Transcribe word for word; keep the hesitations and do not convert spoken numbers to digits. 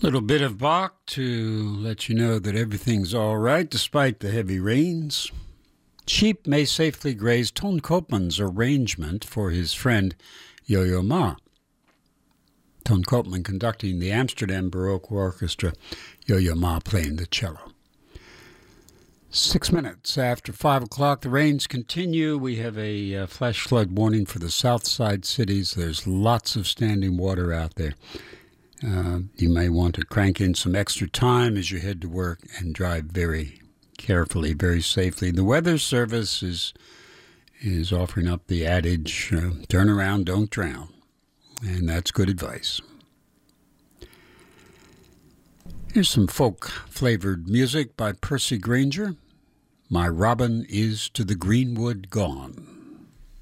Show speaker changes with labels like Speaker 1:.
Speaker 1: Little bit of Bach to let you know that everything's all right despite the heavy rains. Sheep may safely graze. Ton Koopman's arrangement for his friend Yo-Yo Ma. Ton Koopman conducting the Amsterdam Baroque Orchestra, Yo-Yo Ma playing the cello. Six minutes after five o'clock, the rains continue. We have a uh, flash flood warning for the south side cities. There's lots of standing water out there. Uh, you may want to crank in some extra time as you head to work and drive very carefully, very safely. The Weather Service is is offering up the adage, uh, turn around, don't drown. And that's good advice. Here's some folk-flavored music by Percy Grainger. My Robin is to the Greenwood Gone.